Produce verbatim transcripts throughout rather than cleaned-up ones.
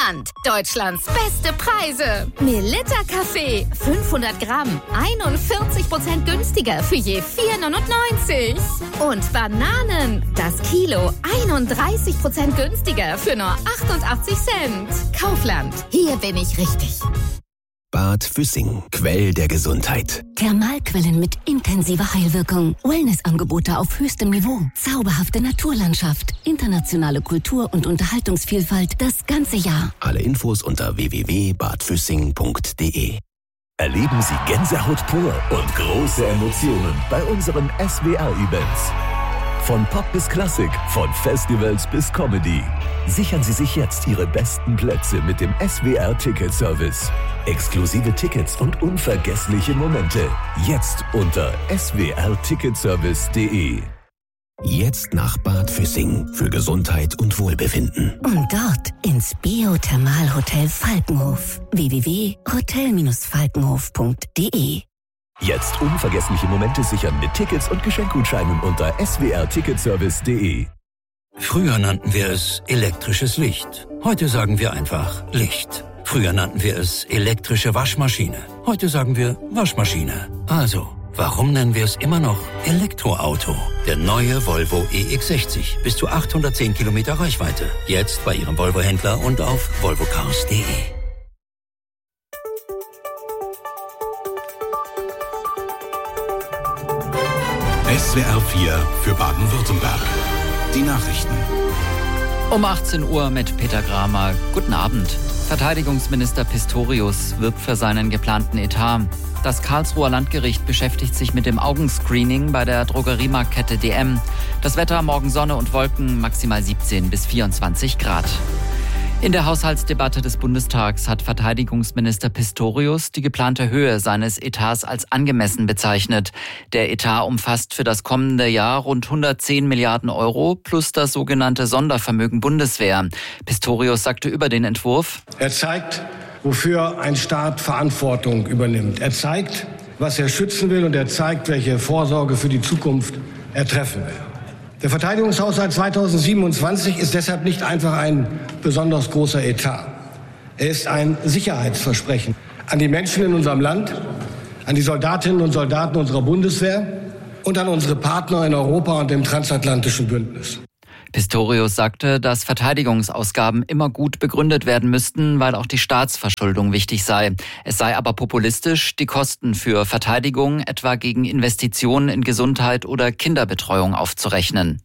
Land. Deutschlands beste Preise. Melitta Kaffee, fünfhundert Gramm, einundvierzig Prozent günstiger für je vier neunundneunzig. Und Bananen, das Kilo, einunddreißig Prozent günstiger für nur achtundachtzig Cent. Kaufland, hier bin ich richtig. Bad Füssing, Quell der Gesundheit. Thermalquellen mit intensiver Heilwirkung. Wellnessangebote auf höchstem Niveau. Zauberhafte Naturlandschaft. Internationale Kultur- und Unterhaltungsvielfalt das ganze Jahr. Alle Infos unter w w w punkt bad füssing punkt d e. Erleben Sie Gänsehaut pur und große Emotionen bei unseren S W R-Events. Von Pop bis Klassik, von Festivals bis Comedy. Sichern Sie sich jetzt Ihre besten Plätze mit dem S W R-Ticketservice. Exklusive Tickets und unvergessliche Momente. Jetzt unter s w r ticketservice punkt d e. Jetzt nach Bad Füssing für Gesundheit und Wohlbefinden. Und dort ins Biothermalhotel Falkenhof. w w w punkt hotel Bindestrich falkenhof punkt d e. Jetzt unvergessliche Momente sichern mit Tickets und Geschenkgutscheinen unter s w r ticketservice punkt d e. Früher nannten wir es elektrisches Licht. Heute sagen wir einfach Licht. Früher nannten wir es elektrische Waschmaschine. Heute sagen wir Waschmaschine. Also, warum nennen wir es immer noch Elektroauto? Der neue Volvo E X sechzig. Bis zu achthundertzehn Kilometer Reichweite. Jetzt bei Ihrem Volvo-Händler und auf volvo cars punkt d e. S W R vier für Baden-Württemberg. Die Nachrichten. Um achtzehn Uhr mit Peter Gramer. Guten Abend. Verteidigungsminister Pistorius wirbt für seinen geplanten Etat. Das Karlsruher Landgericht beschäftigt sich mit dem Augenscreening bei der Drogeriemarktkette D M. Das Wetter: morgen Sonne und Wolken, maximal siebzehn bis vierundzwanzig Grad. In der Haushaltsdebatte des Bundestags hat Verteidigungsminister Pistorius die geplante Höhe seines Etats als angemessen bezeichnet. Der Etat umfasst für das kommende Jahr rund hundertzehn Milliarden Euro plus das sogenannte Sondervermögen Bundeswehr. Pistorius sagte über den Entwurf: Er zeigt, wofür ein Staat Verantwortung übernimmt. Er zeigt, was er schützen will, und er zeigt, welche Vorsorge für die Zukunft er treffen will. Der Verteidigungshaushalt zweitausendsiebenundzwanzig ist deshalb nicht einfach ein besonders großer Etat. Er ist ein Sicherheitsversprechen an die Menschen in unserem Land, an die Soldatinnen und Soldaten unserer Bundeswehr und an unsere Partner in Europa und im transatlantischen Bündnis. Pistorius sagte, dass Verteidigungsausgaben immer gut begründet werden müssten, weil auch die Staatsverschuldung wichtig sei. Es sei aber populistisch, die Kosten für Verteidigung etwa gegen Investitionen in Gesundheit oder Kinderbetreuung aufzurechnen.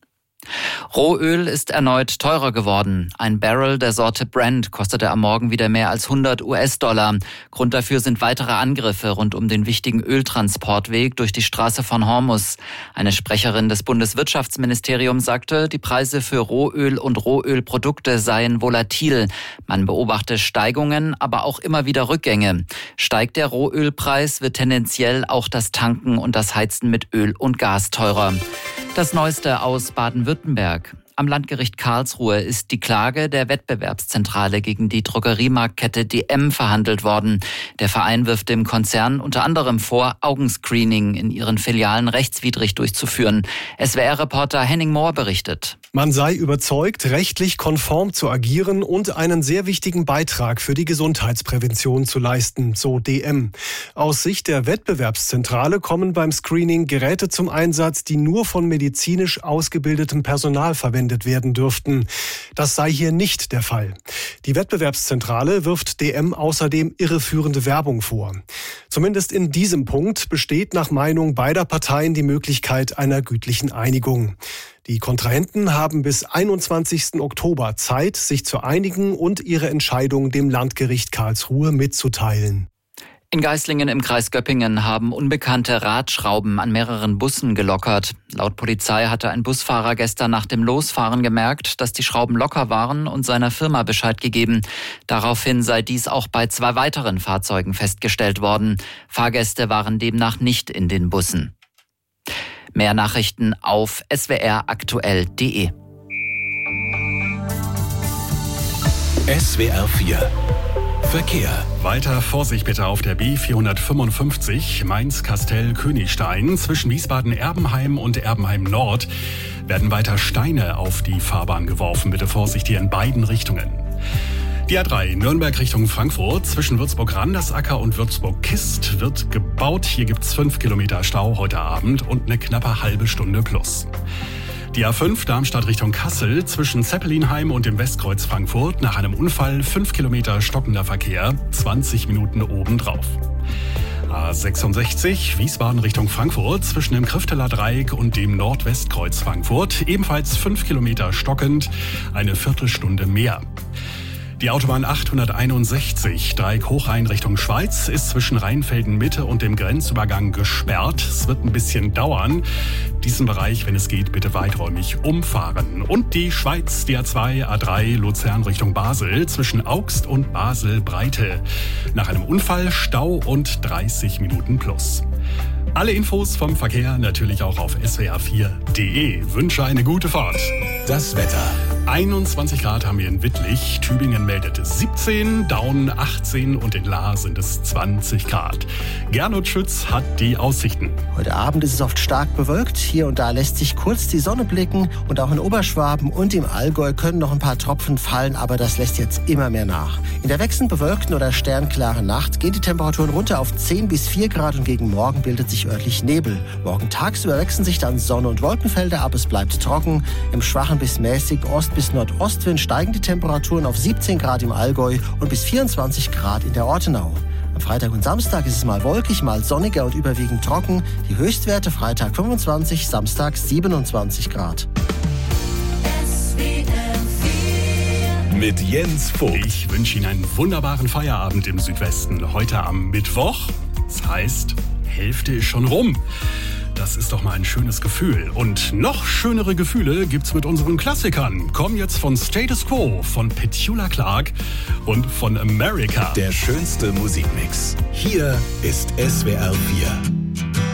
Rohöl ist erneut teurer geworden. Ein Barrel der Sorte Brent kostete am Morgen wieder mehr als hundert US-Dollar. Grund dafür sind weitere Angriffe rund um den wichtigen Öltransportweg durch die Straße von Hormuz. Eine Sprecherin des Bundeswirtschaftsministeriums sagte, die Preise für Rohöl und Rohölprodukte seien volatil. Man beobachte Steigungen, aber auch immer wieder Rückgänge. Steigt der Rohölpreis, wird tendenziell auch das Tanken und das Heizen mit Öl und Gas teurer. Das Neueste aus Baden-Württemberg. Am Landgericht Karlsruhe ist die Klage der Wettbewerbszentrale gegen die Drogeriemarktkette D M verhandelt worden. Der Verein wirft dem Konzern unter anderem vor, Augenscreening in ihren Filialen rechtswidrig durchzuführen. S W R-Reporter Henning Mohr berichtet. Man sei überzeugt, rechtlich konform zu agieren und einen sehr wichtigen Beitrag für die Gesundheitsprävention zu leisten, so D M. Aus Sicht der Wettbewerbszentrale kommen beim Screening Geräte zum Einsatz, die nur von medizinisch ausgebildetem Personal verwendet werden dürften. Das sei hier nicht der Fall. Die Wettbewerbszentrale wirft D M außerdem irreführende Werbung vor. Zumindest in diesem Punkt besteht nach Meinung beider Parteien die Möglichkeit einer gütlichen Einigung. Die Kontrahenten haben bis einundzwanzigsten Oktober Zeit, sich zu einigen und ihre Entscheidung dem Landgericht Karlsruhe mitzuteilen. In Geislingen im Kreis Göppingen haben Unbekannte Radschrauben an mehreren Bussen gelockert. Laut Polizei hatte ein Busfahrer gestern nach dem Losfahren gemerkt, dass die Schrauben locker waren und seiner Firma Bescheid gegeben. Daraufhin sei dies auch bei zwei weiteren Fahrzeugen festgestellt worden. Fahrgäste waren demnach nicht in den Bussen. Mehr Nachrichten auf s w r aktuell punkt d e. S W R vier Verkehr. Weiter Vorsicht bitte auf der B vierhundertfünfundfünfzig Mainz-Kastell-Königstein. Zwischen Wiesbaden-Erbenheim und Erbenheim-Nord werden weiter Steine auf die Fahrbahn geworfen. Bitte Vorsicht hier in beiden Richtungen. Die A drei Nürnberg Richtung Frankfurt zwischen Würzburg-Randersacker und Würzburg-Kist wird gebaut. Hier gibt's fünf Kilometer Stau heute Abend und eine knappe halbe Stunde plus. Die A fünf Darmstadt Richtung Kassel zwischen Zeppelinheim und dem Westkreuz Frankfurt nach einem Unfall fünf Kilometer stockender Verkehr, zwanzig Minuten obendrauf. A sechsundsechzig Wiesbaden Richtung Frankfurt zwischen dem Krifteler Dreieck und dem Nordwestkreuz Frankfurt, ebenfalls fünf Kilometer stockend, eine Viertelstunde mehr. Die Autobahn achthunderteinundsechzig Dreieck Hochrhein Richtung Schweiz ist zwischen Rheinfelden Mitte und dem Grenzübergang gesperrt. Es wird ein bisschen dauern. Diesen Bereich, wenn es geht, bitte weiträumig umfahren. Und die Schweiz, die A zwei, A drei Luzern Richtung Basel zwischen Augst und Basel Breite. Nach einem Unfall Stau und dreißig Minuten plus. Alle Infos vom Verkehr natürlich auch auf s w r vier punkt d e. Wünsche eine gute Fahrt. Das Wetter. einundzwanzig Grad haben wir in Wittlich, Tübingen meldet siebzehn, Daun achtzehn und in Lahr sind es zwanzig Grad. Gernot Schütz hat die Aussichten. Heute Abend ist es oft stark bewölkt. Hier und da lässt sich kurz die Sonne blicken und auch in Oberschwaben und im Allgäu können noch ein paar Tropfen fallen, aber das lässt jetzt immer mehr nach. In der wechselnd bewölkten oder sternklaren Nacht gehen die Temperaturen runter auf zehn bis vier Grad und gegen Morgen bildet sich örtlich Nebel. Morgen tagsüber wechseln sich dann Sonne und Wolkenfelder, aber es bleibt trocken. Im schwachen bis mäßig Ost- bis Nordostwind steigen die Temperaturen auf siebzehn Grad im Allgäu und bis vierundzwanzig Grad in der Ortenau. Am Freitag und Samstag ist es mal wolkig, mal sonniger und überwiegend trocken. Die Höchstwerte Freitag fünfundzwanzig, Samstag siebenundzwanzig Grad. Mit Jens Vogt. Ich wünsche Ihnen einen wunderbaren Feierabend im Südwesten. Heute am Mittwoch. Das heißt, Hälfte ist schon rum. Das ist doch mal ein schönes Gefühl. Und noch schönere Gefühle gibt's mit unseren Klassikern. Kommen jetzt von Status Quo, von Petula Clark und von America. Der schönste Musikmix. Hier ist S W R vier.